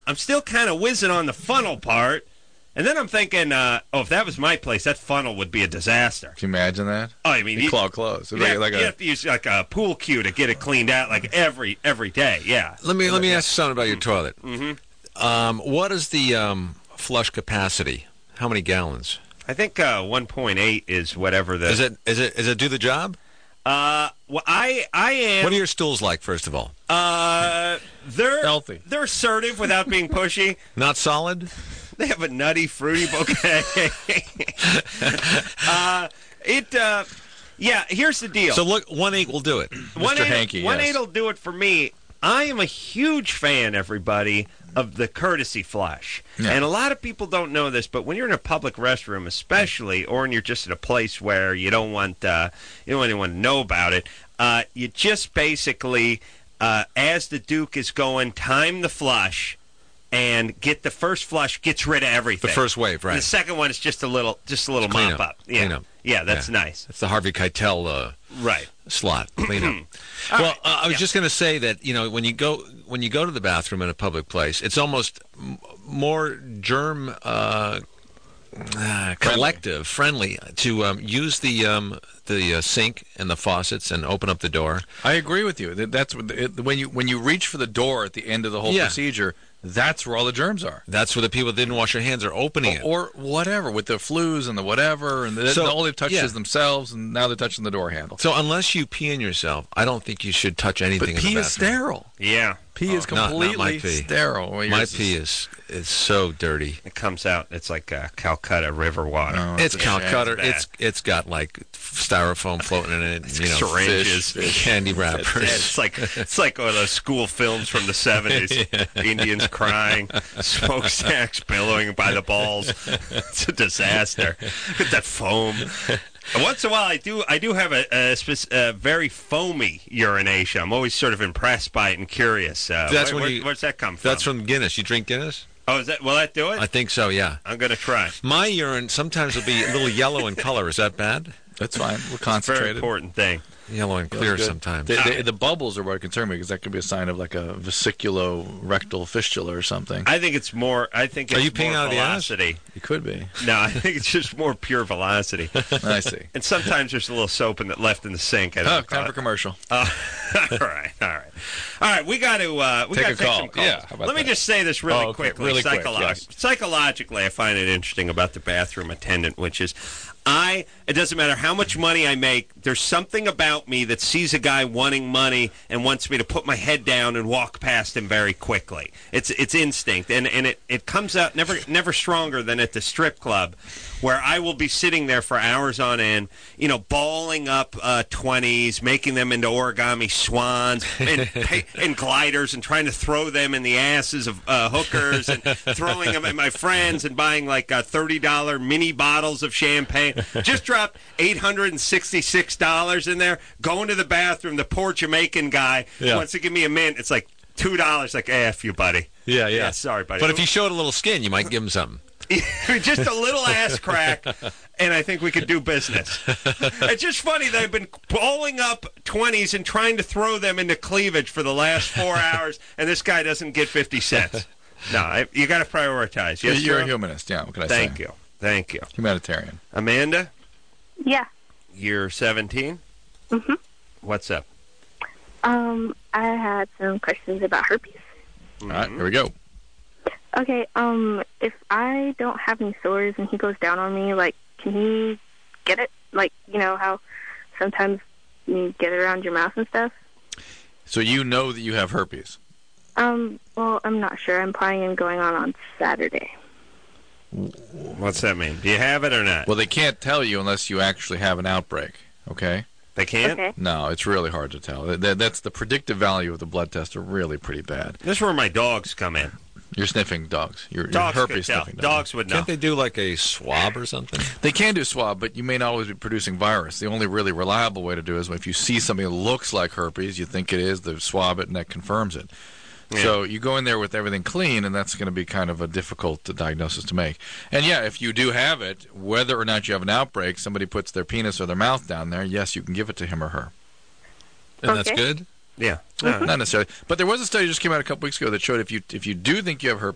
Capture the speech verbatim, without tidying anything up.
I'm still kind of whizzing on the funnel part. And then I'm thinking, uh, oh, if that was my place, that funnel would be a disaster. Can you imagine that? Oh, I mean, you you, claw close. You, like, have, like you a, have to use like a pool cue to get it cleaned out, like every every day. Yeah. Let me let me ask you something about your toilet. Mm-hmm. Um, what is the um, flush capacity? How many gallons? I think uh, one point eight is whatever the. Is it is it is it do the job? Uh, well, I I am. What are your stools like, first of all? Uh, they're healthy. They're assertive without being pushy. Not solid. They have a nutty, fruity bouquet. uh, it, uh, yeah, here's the deal. So look, one eight will do it. One Mister eight, Hanky, one yes. eight will do it for me. I am a huge fan, everybody, of the courtesy flush. Yeah. And a lot of people don't know this, but when you're in a public restroom, especially, or when you're just in a place where you don't want uh, you don't want anyone to know about it, uh, you just basically, uh, as the Duke is going, time the flush. And get the first flush gets rid of everything. The first wave, right? And the second one is just a little, just a little Clean mop up. up. Yeah, Clean up. yeah, that's Yeah. nice. That's the Harvey Keitel uh, Right. slot. Clean up. All well, right. uh, I was Yeah. just going to say that you know when you go when you go to the bathroom in a public place, it's almost m- more germ uh, uh, collective friendly to um, use the um, the uh, sink and the faucets and open up the door. I agree with you. That- That's what it, when you when you reach for the door at the end of the whole Yeah. procedure. That's where all the germs are. That's where the people that didn't wash their hands are opening it. Or whatever, with the flus and the whatever, and the, So, all they've touched yeah. is themselves, and now they're touching the door handle. So unless you pee in yourself, I don't think you should touch anything But in pee the is bathroom. sterile. Yeah. Pee is Oh, not- not completely my pee. sterile. Well, My yours pee is is so dirty. It comes out. It's like uh, Calcutta River water. Oh, It's a Calcutta. shame. It's it's got like styrofoam floating in it. You know, syringes. fish, candy It's, wrappers. it's like it's like one of those school films from the seventies. Indians crying, smokestacks billowing by the balls. It's a disaster. Get that foam. Once in a while, I do I do have a, a, spec- a very foamy urination. I'm always sort of impressed by it and curious. Uh, That's where, when where, you- where's that come from? That's from Guinness. You drink Guinness? Oh, is that? Will that do it? I think so. Yeah. I'm gonna try. My urine sometimes will be a little yellow in color. Is that bad? That's fine. We're It's a very concentrated. important thing. Yellow and clear Good. sometimes. The, the, the bubbles are what concern me because that could be a sign of like a vesiculo-rectal fistula or something. I think it's more. I think Are it's you peeing more out of the ass? velocity. It could be. No, I think it's just more pure velocity. I see. And sometimes there's a little soap in the, left in the sink. I Oh, don't time for commercial. Uh, all right, all right, all right. We got to uh, we Take got a to take call. some calls. Yeah, how about Let me that? just say this really Oh, okay. quickly. Really quick, Psycholo- yes. Psychologically, I find it interesting about the bathroom attendant, which is, I. It doesn't matter how much money I make. There's something about me that sees a guy wanting money and wants me to put my head down and walk past him very quickly. It's it's instinct, and and it, it comes out never never stronger than at the strip club, where I will be sitting there for hours on end, you know, balling up uh, twenties, making them into origami swans and, and gliders, and trying to throw them in the asses of uh, hookers, and throwing them at my friends, and buying like uh, thirty dollar mini bottles of champagne. Just dropped eight hundred sixty-six dollars in there, going to the bathroom. The poor Jamaican guy Yeah. wants to give me a mint. It's like two dollars. Like, eh, F you, buddy. Yeah, Yeah, sorry, buddy. But if you showed a little skin, you might give him something. Just a little ass crack, and I think we could do business. It's just funny that I've been balling up twenties and trying to throw them into cleavage for the last four hours, and this guy doesn't get fifty cents. No, I, you got to prioritize. Yes, You're sir? a humanist. Yeah, what can I Thank say? you. Thank you. Humanitarian. Amanda, Yeah. you're seventeen? Mhm. What's up? Um, I had some questions about herpes. All right, here we go. Okay. Um, if I don't have any sores and he goes down on me, like, can he get it? Like, you know how sometimes you get it around your mouth and stuff. So you know that you have herpes. Um, well, I'm not sure. I'm planning on going on on Saturday. What's that mean? Do you have it or not? Well, they can't tell you unless you actually have an outbreak, okay? They can't? Okay. No, it's really hard to tell. That, that's the predictive value of the blood tests are really pretty bad. This is where my dogs come in. You're sniffing dogs. You're, Dogs you're could herpes tell. sniffing dogs. Dogs would know. Can't they do like a swab or something? They can do swab, but you may not always be producing virus. The only really reliable way to do it is if you see something that looks like herpes, you think it is, they swab it, and that confirms it. Yeah. So you go in there with everything clean, and that's going to be kind of a difficult diagnosis to make. And yeah, if you do have it, whether or not you have an outbreak, somebody puts their penis or their mouth down there, yes, you can give it to him or her. And that's Okay. good? Yeah. Not necessarily. But there was a study that just came out a couple weeks ago that showed if you if you do think you have herpes,